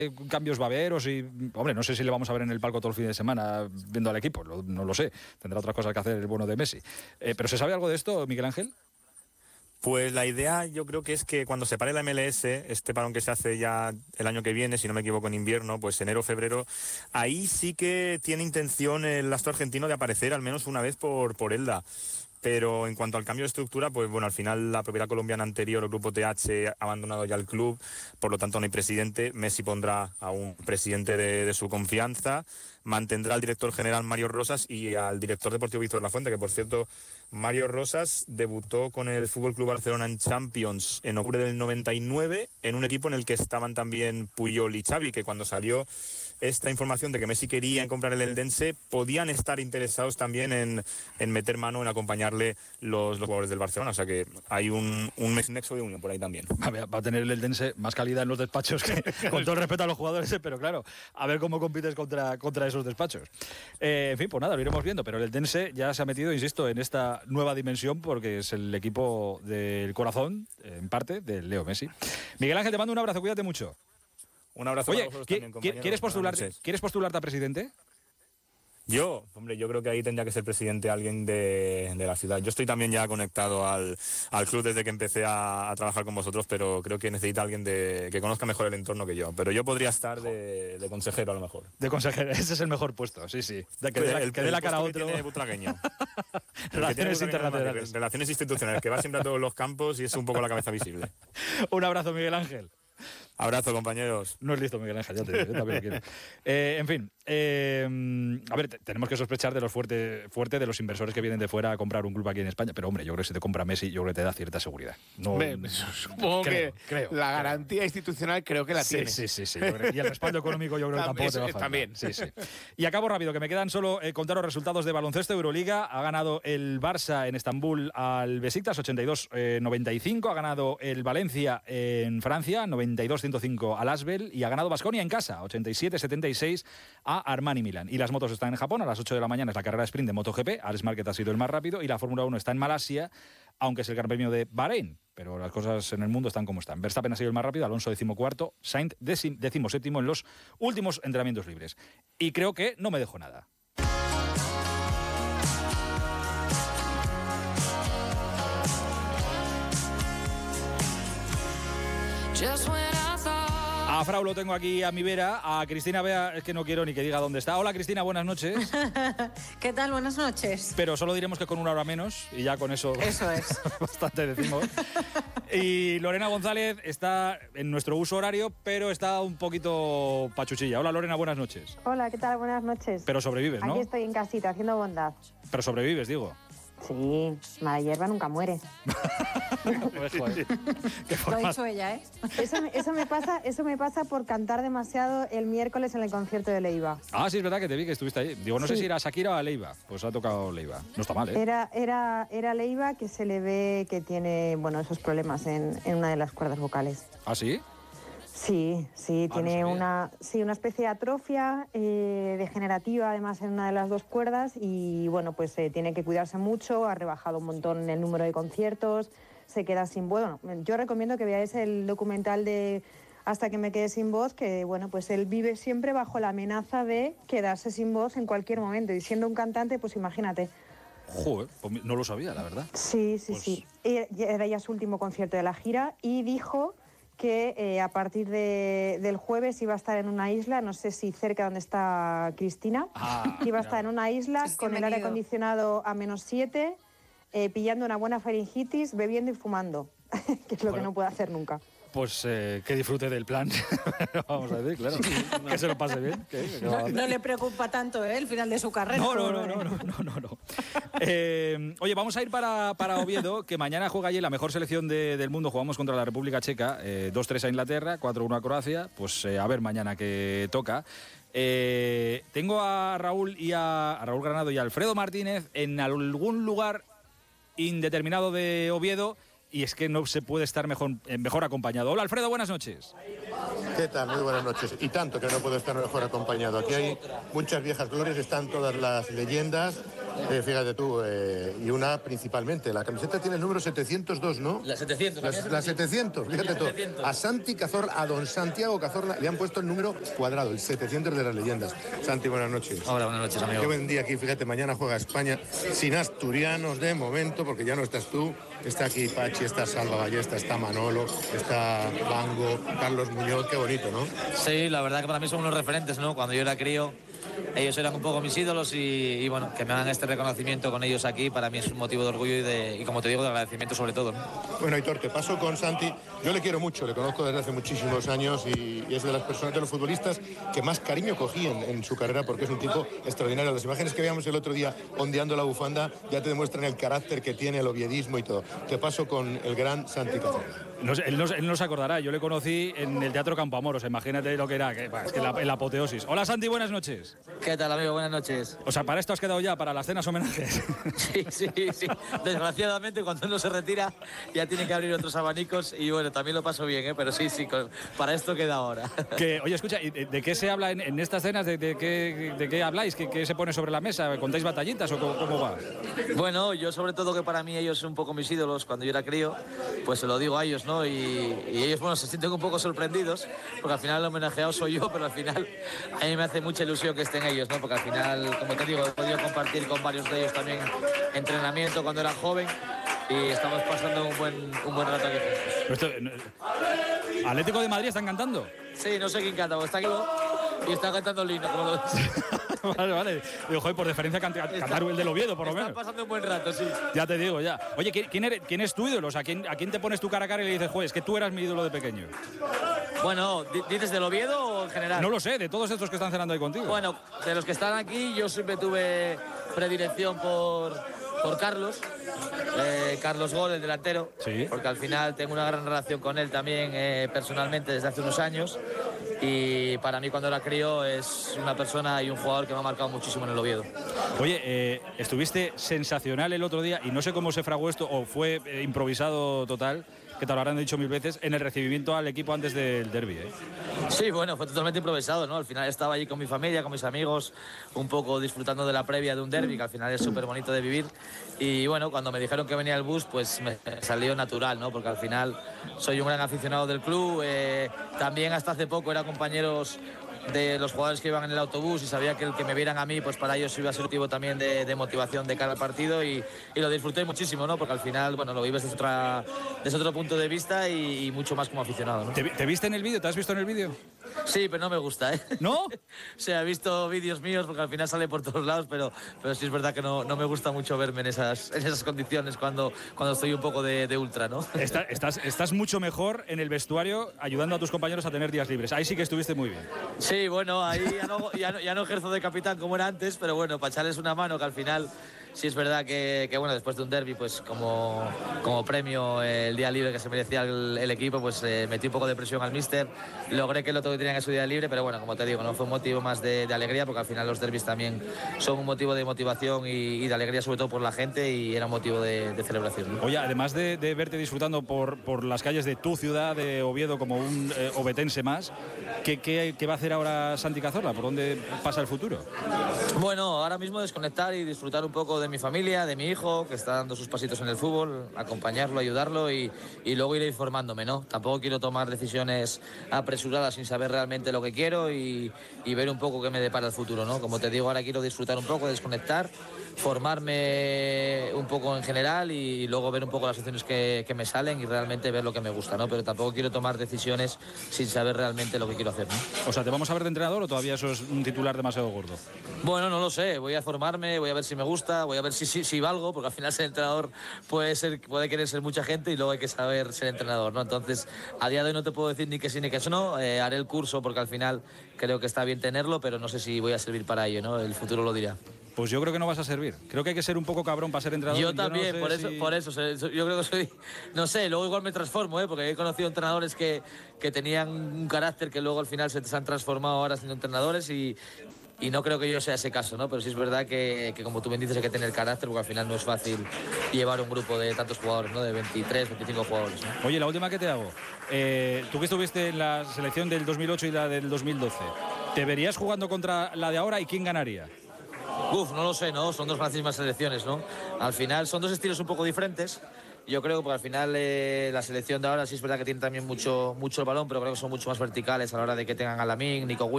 cambios va a haber o si... Hombre, no sé si le vamos a ver en el palco todo el fin de semana viendo al equipo, no lo sé. Tendrá otras cosas que hacer el bueno de Messi. ¿Pero se sabe algo de esto, Miguel Ángel? Pues la idea yo creo que es que cuando se pare la MLS, este parón que se hace ya el año que viene, si no me equivoco en invierno, pues enero, febrero, ahí sí que tiene intención el astro argentino de aparecer al menos una vez por Elda. Pero en cuanto al cambio de estructura, pues bueno, al final la propiedad colombiana anterior, el grupo TH, ha abandonado ya el club, por lo tanto no hay presidente. Messi pondrá a un presidente de su confianza, mantendrá al director general Mario Rosas y al director deportivo Víctor Lafuente, que por cierto, Mario Rosas debutó con el FC Barcelona en Champions en octubre del 99, en un equipo en el que estaban también Puyol y Xavi, que cuando salió esta información de que Messi quería comprar el Eldense, podían estar interesados también en meter mano, en acompañarle los jugadores del Barcelona. O sea que hay un nexo de unión por ahí también. Va a tener el Eldense más calidad en los despachos que, con todo el respeto a los jugadores, pero claro, a ver cómo compites contra esos despachos. En fin, pues nada, lo iremos viendo, pero el Eldense ya se ha metido, insisto, en esta nueva dimensión porque es el equipo del corazón, en parte, de Leo Messi. Miguel Ángel, te mando un abrazo, cuídate mucho. Un abrazo. Oye, para vosotros también, compañeros. ¿quieres postularte a presidente? Yo creo que ahí tendría que ser presidente alguien de la ciudad. Yo estoy también ya conectado al club desde que empecé a trabajar con vosotros, pero creo que necesita alguien que conozca mejor el entorno que yo. Pero yo podría estar de consejero a lo mejor. De consejero, ese es el mejor puesto, sí. Que dé la cara a otro. Tiene butragueño. Relaciones internacionales. Relaciones institucionales, que va siempre a todos los campos y es un poco la cabeza visible. Un abrazo, Miguel Ángel. Abrazo, compañeros. No es listo, Miguel Ángel, ya te digo, yo también lo quiero. En fin, a ver, tenemos que sospechar de los fuerte de los inversores que vienen de fuera a comprar un club aquí en España, pero hombre, yo creo que si te compra Messi, yo creo que te da cierta seguridad. Supongo que la garantía institucional creo que la tiene. Sí. Y el respaldo económico yo creo que tampoco te va a faltar. También. Sí. Y acabo rápido, que me quedan solo contar los resultados de baloncesto Euroliga. Ha ganado el Barça en Estambul al Besiktas, 82-95. Ha ganado el Valencia en Francia, 92-105 al Asbel. Y ha ganado Baskonia en casa, 87-76 a Armani Milán. Y las motos están en Japón, a las 8 de la mañana es la carrera sprint de MotoGP. Alex Márquez ha sido el más rápido. Y la Fórmula 1 está en Malasia, aunque es el Gran Premio de Bahrein. Pero las cosas en el mundo están como están. Verstappen ha sido el más rápido, Alonso 14º, Sainz 17º en los últimos entrenamientos libres. Y creo que no me dejo nada. A Frau lo tengo aquí a mi vera, a Cristina Bea es que no quiero ni que diga dónde está. Hola Cristina, buenas noches. ¿Qué tal? Buenas noches. Pero solo diremos que con una hora menos y ya con eso... Eso es. Bastante decimos. Y Lorena González está en nuestro uso horario, pero está un poquito pachuchilla. Hola Lorena, buenas noches. Hola, ¿qué tal? Buenas noches. Pero sobrevives, ¿no? Aquí estoy en casita, haciendo bondad. Pero sobrevives, digo. Sí, mala hierba nunca muere. Pues, joder, lo ha dicho ella, ¿eh? Eso me pasa por cantar demasiado el miércoles en el concierto de Leiva. Ah, sí, es verdad que te vi que estuviste ahí. Digo, no sé si era Shakira o a Leiva. Pues ha tocado Leiva. No está mal, ¿eh? Era Leiva, que se le ve que tiene, esos problemas en una de las cuerdas vocales. ¿Ah, sí? Sí, tiene una especie de atrofia degenerativa, además, en una de las dos cuerdas y, pues tiene que cuidarse mucho, ha rebajado un montón el número de conciertos, se queda sin voz. Bueno, yo recomiendo que veáis el documental de Hasta que me quede sin voz, que, pues él vive siempre bajo la amenaza de quedarse sin voz en cualquier momento y siendo un cantante, pues imagínate. Joder, pues no lo sabía, la verdad. Sí. Era ya su último concierto de la gira y dijo que a partir del jueves iba a estar en una isla, no sé si cerca donde está Cristina, iba a estar en una isla con el aire acondicionado a -7, pillando una buena faringitis, bebiendo y fumando, que es lo que no puede hacer nunca. Pues que disfrute del plan, vamos a decir, claro, que se lo pase bien. No le preocupa tanto el final de su carrera. No. Oye, vamos a ir para Oviedo, que mañana juega allí la mejor selección del mundo. Jugamos contra la República Checa, 2-3 a Inglaterra, 4-1 a Croacia. Pues a ver mañana qué toca. Tengo a Raúl Granado y a Alfredo Martínez en algún lugar indeterminado de Oviedo, y es que no se puede estar mejor acompañado. Hola Alfredo, buenas noches. ¿Qué tal? Muy buenas noches. Y tanto que no puedo estar mejor acompañado. Aquí hay muchas viejas glorias, están todas las leyendas. Fíjate tú, y una principalmente. La camiseta tiene el número 702, ¿no? La 700. La 700, fíjate tú. A Santi Cazorla, a don Santiago Cazorla, le han puesto el número cuadrado, el 700 de las leyendas. Santi, buenas noches. Hola, buenas noches, amigo. Qué buen día aquí, fíjate, mañana juega España sin asturianos de momento, porque ya no estás tú. Está aquí Pachi, está Salva Ballesta, está Manolo, está Bango, Carlos Muñoz, qué bonito, ¿no? Sí, la verdad que para mí son unos referentes, ¿no? Cuando yo era crío, ellos eran un poco mis ídolos y bueno, que me hagan este reconocimiento con ellos aquí, para mí es un motivo de orgullo y como te digo, de agradecimiento sobre todo, ¿no? Bueno, Aitor, te paso con Santi. Yo le quiero mucho, le conozco desde hace muchísimos años y es de las personas, de los futbolistas que más cariño cogí en su carrera, porque es un tipo extraordinario. Las imágenes que veíamos el otro día ondeando la bufanda ya te demuestran el carácter que tiene, el oviedismo y todo. Te paso con el gran Santi Cazorla. Él no se acordará, yo le conocí en el Teatro Campo Amor, o sea, imagínate lo que era, es que el apoteosis. Hola Santi, buenas noches. ¿Qué tal, amigo? Buenas noches. O sea, para esto has quedado ya, para las cenas homenajes. Sí. Desgraciadamente, cuando uno se retira, ya tiene que abrir otros abanicos y bueno, también lo paso bien, pero sí, para esto queda ahora. Oye, escucha, ¿de qué se habla en estas cenas? ¿De qué habláis? ¿Qué se pone sobre la mesa? ¿Contáis batallitas o cómo va? Bueno, yo sobre todo que para mí ellos son un poco mis ídolos cuando yo era crío, pues se lo digo a ellos, ¿no? Y ellos, bueno, se sienten un poco sorprendidos, porque al final el homenajeado soy yo, pero al final a mí me hace mucha ilusión que estén ellos, ¿no? Porque al final, como te digo, he podido compartir con varios de ellos también entrenamiento cuando era joven y estamos pasando un buen rato aquí juntos. ¿Atlético de Madrid están cantando? Sí, no sé quién canta, porque está aquí y está cantando el himno, como lo ves. Vale. Digo, joder, por deferencia cantar el del Oviedo, por lo menos. Está pasando un buen rato, sí. Ya te digo, ya. Oye, ¿quién es tu ídolo? O sea, ¿a quién te pones tu cara a cara y le dices, joder, es que tú eras mi ídolo de pequeño? Bueno, ¿dices del Oviedo o en general? No lo sé, de todos estos que están cenando ahí contigo. Bueno, de los que están aquí, yo siempre tuve predilección por Carlos. Carlos Gol, el delantero, sí. Porque al final tengo una gran relación con él también personalmente desde hace unos años y para mí cuando era crío es una persona y un jugador que me ha marcado muchísimo en el Oviedo. Oye, estuviste sensacional el otro día y no sé cómo se fraguó esto o fue improvisado total, que te lo habrán dicho mil veces, en el recibimiento al equipo antes del derbi, ¿eh? Sí, bueno, fue totalmente improvisado, ¿no? Al final estaba allí con mi familia, con mis amigos, un poco disfrutando de la previa de un derbi, que al final es súper bonito de vivir. Y bueno, cuando me dijeron que venía el bus, pues me salió natural, ¿no? Porque al final soy un gran aficionado del club. También hasta hace poco era compañeros de los jugadores que iban en el autobús y sabía que el que me vieran a mí, pues para ellos iba a ser motivo también de motivación de cara al partido y lo disfruté muchísimo, ¿no? Porque al final, bueno, lo vives desde otro punto de vista y mucho más como aficionado, ¿no? ¿Te viste en el vídeo? ¿Te has visto en el vídeo? Sí, pero no me gusta, ¿eh? ¿No? O sea, he visto vídeos míos porque al final sale por todos lados, pero sí es verdad que no me gusta mucho verme en esas condiciones cuando estoy un poco de ultra, ¿no? Estás mucho mejor en el vestuario ayudando a tus compañeros a tener días libres. Ahí sí que estuviste muy bien. Sí, bueno, ahí ya no ejerzo de capitán como era antes, pero bueno, para echarles una mano, que al final sí es verdad que bueno, después de un derbi, pues como premio el día libre que se merecía el equipo, pues metí un poco de presión al míster, logré que el otro tenían su día libre, pero bueno, como te digo, no fue un motivo más de alegría, porque al final los derbis también son un motivo de motivación y de alegría, sobre todo por la gente, y era un motivo de celebración, ¿no? Oye, además de verte disfrutando por las calles de tu ciudad, de Oviedo, como un ovetense más, ¿qué va a hacer ahora Santi Cazorla? ¿Por dónde pasa el futuro? Bueno, ahora mismo desconectar y disfrutar un poco de mi familia, de mi hijo, que está dando sus pasitos en el fútbol, acompañarlo, ayudarlo y luego ir informándome, ¿no? Tampoco quiero tomar decisiones apresuradas sin saber realmente lo que quiero y ver un poco qué me depara el futuro, ¿no? Como te digo, ahora quiero disfrutar un poco, desconectar, formarme un poco en general y luego ver un poco las opciones que me salen y realmente ver lo que me gusta, ¿no? Pero tampoco quiero tomar decisiones sin saber realmente lo que quiero hacer, ¿no? O sea, ¿te vamos a ver de entrenador o todavía eso es un titular demasiado gordo? Bueno, no lo sé, voy a formarme, voy a ver si me gusta, voy a ver si valgo, porque al final ser entrenador puede querer ser mucha gente y luego hay que saber ser entrenador, ¿no? Entonces, a día de hoy no te puedo decir ni que sí ni que eso no, haré el curso porque al final creo que está bien tenerlo, pero no sé si voy a servir para ello, ¿no? El futuro lo dirá. Pues yo creo que no vas a servir. Creo que hay que ser un poco cabrón para ser entrenador. Yo también, no sé por eso. Yo creo que soy... No sé, luego igual me transformo, porque he conocido entrenadores que tenían un carácter que luego al final se han transformado ahora siendo entrenadores y y no creo que yo sea ese caso, ¿no? Pero sí es verdad que como tú bien dices, hay que tener carácter, porque al final no es fácil llevar un grupo de tantos jugadores, ¿no? De 23, 25 jugadores, ¿no? Oye, la última que te hago. Tú que estuviste en la selección del 2008 y la del 2012, ¿te verías jugando contra la de ahora y quién ganaría? No lo sé, ¿no? Son dos grandísimas selecciones, ¿no? Al final son dos estilos un poco diferentes. Yo creo que al final la selección de ahora sí es verdad que tiene también mucho el balón, pero creo que son mucho más verticales a la hora de que tengan a Lamine, Nico Williams.